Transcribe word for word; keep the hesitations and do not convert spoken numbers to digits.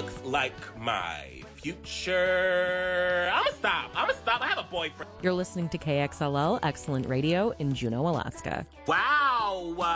looks like my future. I'm gonna stop. I'm gonna stop. I have a boyfriend. You're listening to K X L L Excellent Radio in Juneau, Alaska. Wow.